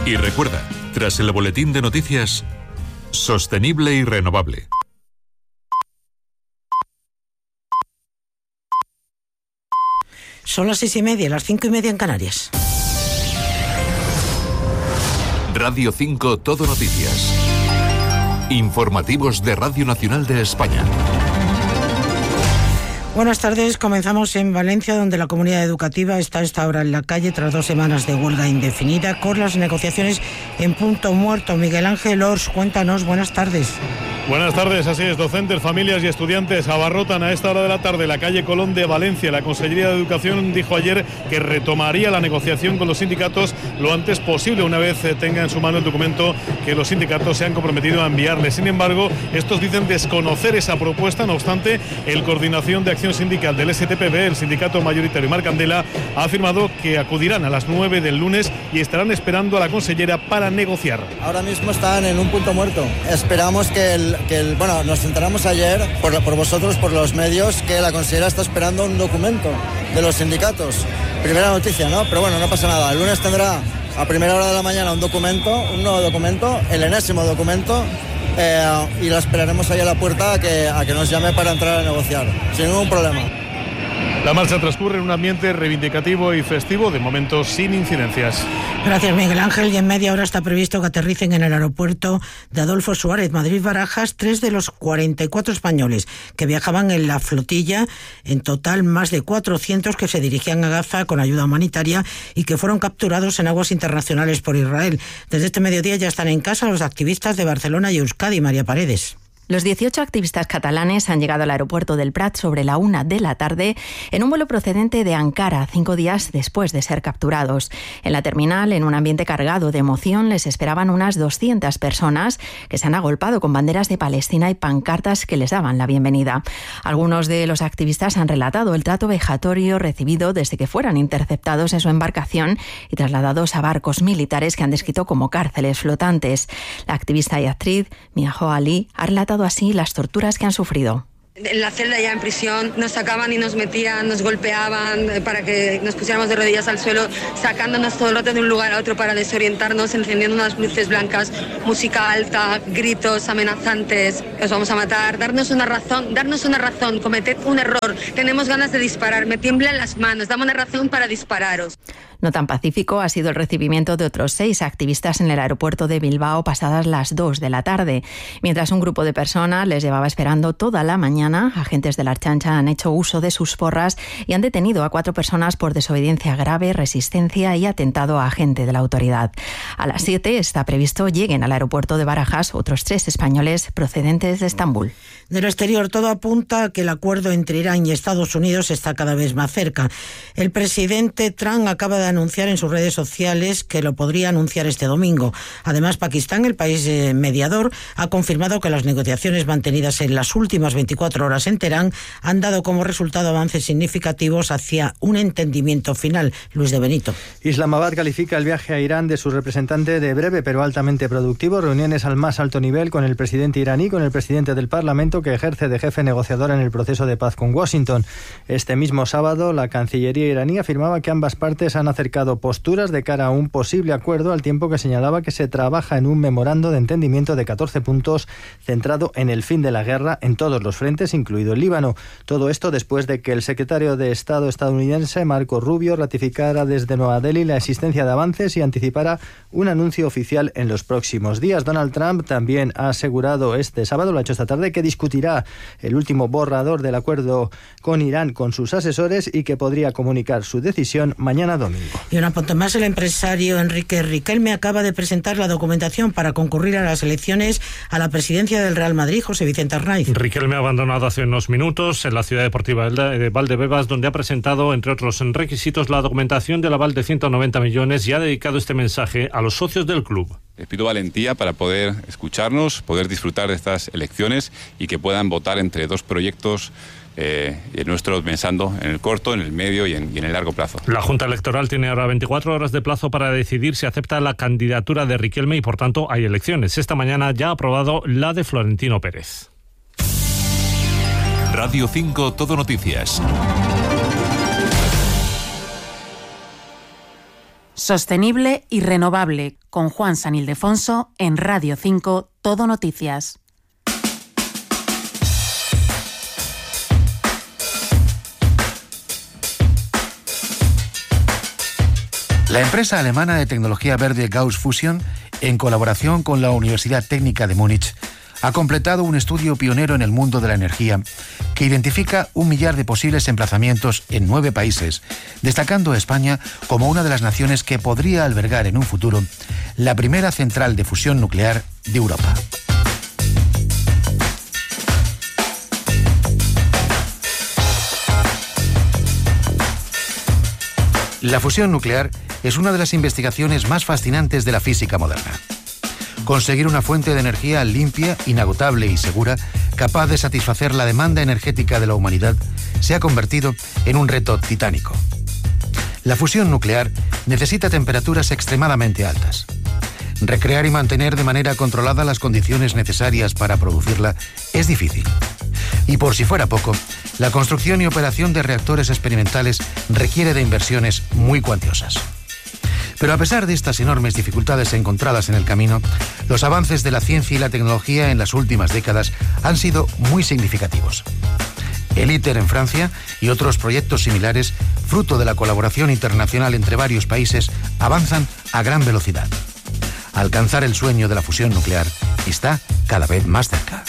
Y recuerda, tras el boletín de noticias, sostenible y renovable. Son las 6:30, las 5:30 en Canarias. Radio 5 Todo Noticias. Informativos de Radio Nacional de España. Buenas tardes, comenzamos en Valencia, donde la comunidad educativa está a esta hora en la calle tras 2 semanas de huelga indefinida, con las negociaciones en punto muerto. Miguel Ángel Ors, cuéntanos, buenas tardes. Buenas tardes, así es, docentes, familias y estudiantes abarrotan a esta hora de la tarde la calle Colón de Valencia. La Consellería de Educación dijo ayer que retomaría la negociación con los sindicatos lo antes posible, una vez tenga en su mano el documento que los sindicatos se han comprometido a enviarle. Sin embargo, estos dicen desconocer esa propuesta. No obstante, el Coordinación de Acción Sindical del STPB, el sindicato mayoritario Marcandela, ha afirmado que acudirán a las 9 del lunes y estarán esperando a la consellera para negociar. Ahora mismo están en un punto muerto. Esperamos bueno, nos enteramos ayer por vosotros, por los medios, que la consellera está esperando un documento de los sindicatos. Primera noticia, ¿no? Pero bueno, no pasa nada. El lunes tendrá a primera hora de la mañana un nuevo documento, el enésimo documento, y la esperaremos ahí a la puerta a que nos llame para entrar a negociar, sin ningún problema. La marcha transcurre en un ambiente reivindicativo y festivo, de momento sin incidencias. Gracias, Miguel Ángel. Y en media hora está previsto que aterricen en el aeropuerto de Adolfo Suárez, Madrid-Barajas, 3 de los 44 españoles que viajaban en la flotilla, en total más de 400 que se dirigían a Gaza con ayuda humanitaria y que fueron capturados en aguas internacionales por Israel. Desde este mediodía ya están en casa los activistas de Barcelona y Euskadi. María Paredes. Los 18 activistas catalanes han llegado al aeropuerto del Prat sobre la 1 de la tarde en un vuelo procedente de Ankara, 5 días después de ser capturados. En la terminal, en un ambiente cargado de emoción, les esperaban unas 200 personas que se han agolpado con banderas de Palestina y pancartas que les daban la bienvenida. Algunos de los activistas han relatado el trato vejatorio recibido desde que fueran interceptados en su embarcación y trasladados a barcos militares que han descrito como cárceles flotantes. La activista y actriz Miaho Ali ha relatado así las torturas que han sufrido. En la celda ya en prisión nos sacaban y nos metían, nos golpeaban para que nos pusiéramos de rodillas al suelo, sacándonos todo el rato de un lugar a otro para desorientarnos, encendiendo unas luces blancas, música alta, gritos amenazantes, os vamos a matar, darnos una razón, cometed un error, tenemos ganas de disparar, me tiemblan las manos, dame una razón para dispararos. No tan pacífico ha sido el recibimiento de otros 6 activistas en el aeropuerto de Bilbao pasadas las 2 de la tarde. Mientras un grupo de personas les llevaba esperando toda la mañana, agentes de la Ertzaintza han hecho uso de sus porras y han detenido a 4 personas por desobediencia grave, resistencia y atentado a agente de la autoridad. A las 7 está previsto lleguen al aeropuerto de Barajas otros 3 españoles procedentes de Estambul. Del exterior, todo apunta a que el acuerdo entre Irán y Estados Unidos está cada vez más cerca. El presidente Trump acaba de anunciar en sus redes sociales que lo podría anunciar este domingo. Además, Pakistán, el país mediador, ha confirmado que las negociaciones mantenidas en las últimas 24 horas en Teherán han dado como resultado avances significativos hacia un entendimiento final. Luis de Benito. Islamabad califica el viaje a Irán de su representante de breve pero altamente productivo. Reuniones al más alto nivel con el presidente iraní, con el presidente del Parlamento, que ejerce de jefe negociador en el proceso de paz con Washington. Este mismo sábado, la Cancillería iraní afirmaba que ambas partes han acercado posturas de cara a un posible acuerdo, al tiempo que señalaba que se trabaja en un memorando de entendimiento de 14 puntos centrado en el fin de la guerra en todos los frentes, incluido el Líbano. Todo esto después de que el secretario de Estado estadounidense, Marco Rubio, ratificara desde Nueva Delhi la existencia de avances y anticipara un anuncio oficial en los próximos días. Donald Trump también ha asegurado este sábado, lo ha hecho esta tarde, que discutirá el último borrador del acuerdo con Irán con sus asesores y que podría comunicar su decisión mañana domingo. Y un apunte más, el empresario Enrique Riquelme acaba de presentar la documentación para concurrir a las elecciones a la presidencia del Real Madrid. José Vicente Arnaiz. Riquelme ha abandonado hace unos minutos en la ciudad deportiva de Valdebebas, donde ha presentado, entre otros requisitos, la documentación del aval de 190 millones y ha dedicado este mensaje a los socios del club. Les pido valentía para poder escucharnos, poder disfrutar de estas elecciones y que puedan votar entre 2 proyectos nuestros, pensando en el corto, en el medio y en el largo plazo. La Junta Electoral tiene ahora 24 horas de plazo para decidir si acepta la candidatura de Riquelme y, por tanto, hay elecciones. Esta mañana ya ha aprobado la de Florentino Pérez. Radio 5 Todo Noticias. Sostenible y renovable, con Juan San Ildefonso en Radio 5, Todo Noticias. La empresa alemana de tecnología verde Gauss Fusion, en colaboración con la Universidad Técnica de Múnich, ha completado un estudio pionero en el mundo de la energía que identifica 1 millar de posibles emplazamientos en 9 países, destacando a España como una de las naciones que podría albergar en un futuro la primera central de fusión nuclear de Europa. La fusión nuclear es una de las investigaciones más fascinantes de la física moderna. Conseguir una fuente de energía limpia, inagotable y segura, capaz de satisfacer la demanda energética de la humanidad, se ha convertido en un reto titánico. La fusión nuclear necesita temperaturas extremadamente altas. Recrear y mantener de manera controlada las condiciones necesarias para producirla es difícil. Y por si fuera poco, la construcción y operación de reactores experimentales requiere de inversiones muy cuantiosas. Pero a pesar de estas enormes dificultades encontradas en el camino, los avances de la ciencia y la tecnología en las últimas décadas han sido muy significativos. El ITER en Francia y otros proyectos similares, fruto de la colaboración internacional entre varios países, avanzan a gran velocidad. Alcanzar el sueño de la fusión nuclear está cada vez más cerca.